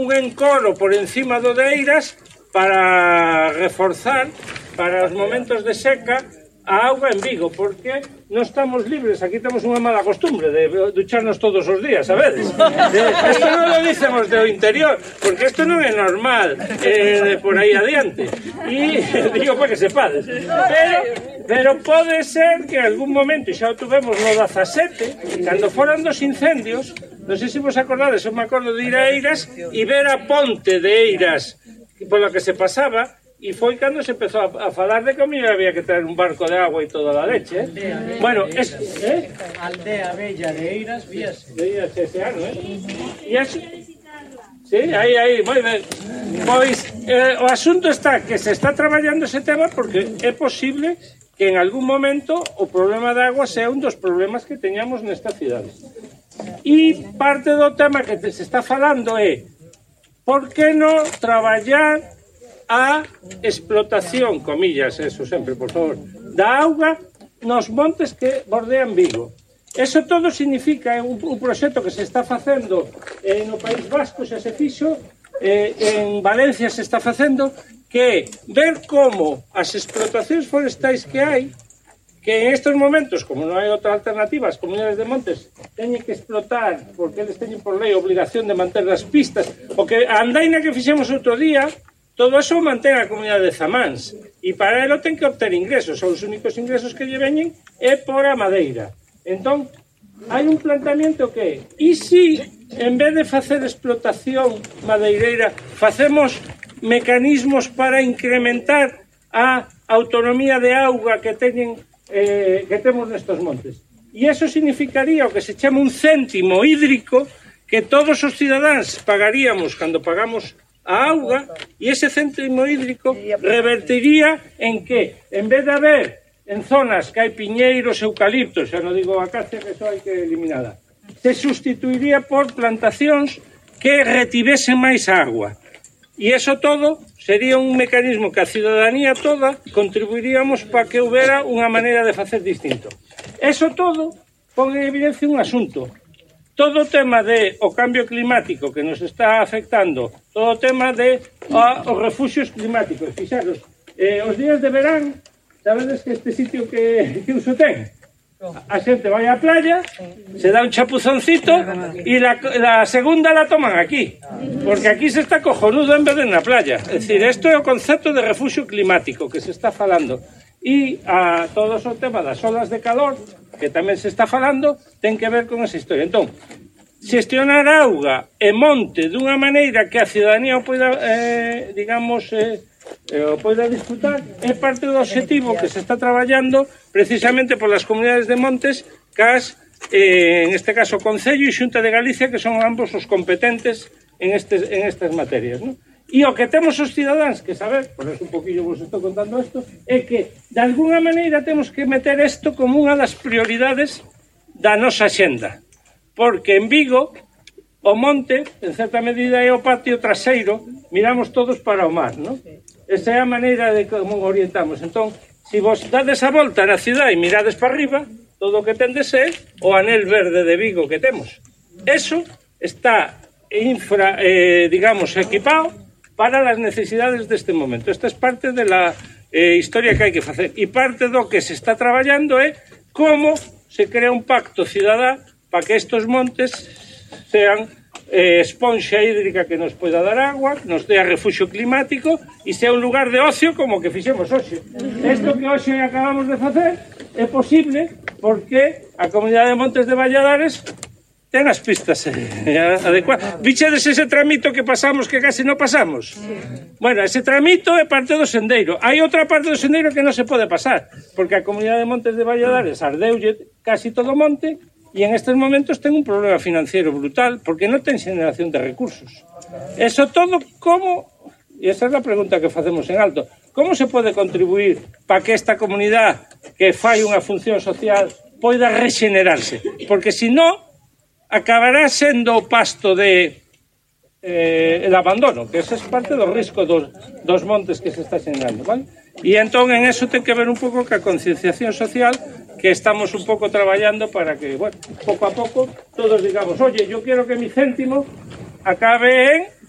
un encoro por encima do de Eiras para reforzar para os momentos de seca a auga en Vigo, porque non estamos libres, aquí temos unha mala costumbre de ducharnos todos os días, sabedes? Isto non lo dicemos do interior, porque isto non é normal por aí adiante. E digo para que sepades. Pero pode ser que en algún momento, xa o tuvemos no 17, cando foran dos incendios, non sei se vos acordades, eu me acordo de ir a Eiras e ver a ponte de Eiras pola que se pasaba. E foi cando se empezou a falar de que había que traer un barco de agua e toda a leche. Bueno, Aldea Bella de Eiras, víase. Víase ese ano, E así... Sí, aí, moi ben. Pois, o asunto está que se está traballando ese tema porque é posible que en algún momento o problema de agua sea un dos problemas que teñamos nesta cidade. E parte do tema que se está falando é por que non traballar a explotación, comillas, eso sempre, por favor, da auga nos montes que bordean Vigo. Eso todo significa un proxecto que se está facendo no País Vasco, xa se fixo, en Valencia se está facendo, que ver como as explotacións forestais que hai, que en estes momentos, como non hai outra alternativa, as comunidades de montes teñen que explotar, porque eles teñen por lei a obligación de manter as pistas, o que a andaina que fixemos outro día, todo eso mantén a comunidade de Zamáns e para elo ten que obter ingresos, son os únicos ingresos que lle veñen é por a madeira. Entón, hai un planteamiento que e si en vez de facer explotación madeireira facemos mecanismos para incrementar a autonomía de auga que teñen que temos nestos montes, e iso significaría o que se chama un céntimo hídrico que todos os cidadáns pagaríamos cando pagamos a auga, e ese céntimo hídrico revertiría en que, en vez de haber en zonas que hai piñeiros, eucaliptos, xa non digo acacia, que eso hai que eliminala, se sustituiría por plantacións que retivesen máis agua. E eso todo sería un mecanismo que a cidadanía toda contribuiríamos para que houbera unha maneira de facer distinto. Eso todo pon en evidencia un asunto. Todo o tema de o cambio climático que nos está afectando, todo o tema de os refuxios climáticos. Fixaros, os días de verán, sabedes que este sitio que uso ten? A xente vai á playa, se dá un chapuzoncito e la segunda la toman aquí, porque aquí se está cojonudo en vez de na playa. É dicir, isto é o concepto de refuxio climático que se está falando. E todo o tema das olas de calor, que tamén se está falando, ten que ver con esa historia. Entón, xestionar auga e monte dunha maneira que a cidadanía o poida, o poida disfrutar, é parte do obxectivo que se está traballando precisamente polas comunidades de montes, cas, en este caso, Concello e Xunta de Galicia, que son ambos os competentes en estas materias, non? E o que temos os cidadáns que saber, por eso un poquillo vos estou contando isto, é que, de alguna maneira, temos que meter isto como unha das prioridades da nosa xenda. Porque en Vigo, o monte, en certa medida, é o patio traseiro, miramos todos para o mar, non? Esa é a maneira de como orientamos. Entón, se vos dades a volta na cidade e mirades para arriba, todo o que tendes é o anel verde de Vigo que temos. Eso está, equipado para as necesidades deste momento. Esta é parte de la historia que hai que facer. E parte do que se está traballando é como se crea un pacto cidadá para que estos montes sean esponxa hídrica que nos poida dar agua, que nos dea refuxio climático e sea un lugar de ocio como que fixemos hoxe. Isto que hoxe acabamos de facer é posible porque a Comunidade de Montes de Valladares ten as pistas adecuadas. Vichedes ese tramito que pasamos que casi non pasamos? Bueno, ese tramito é parte do sendeiro. Hai outra parte do sendeiro que non se pode pasar, porque a Comunidade de Montes de Valladares ardeulle casi todo o monte e en estes momentos ten un problema financiero brutal porque non ten xeneración de recursos. Eso todo como... E esa é a pregunta que facemos en alto. Como se pode contribuir para que esta comunidade que fai unha función social poida rexenerarse? Porque se non, acabará sendo o pasto de el abandono, que ese é parte do risco dos montes que se está xenerando, vale? E entón en eso ten que ver un pouco ca concienciación social que estamos un pouco traballando para que, bueno, pouco a pouco todos digamos, oye, yo quiero que mi céntimo acabe en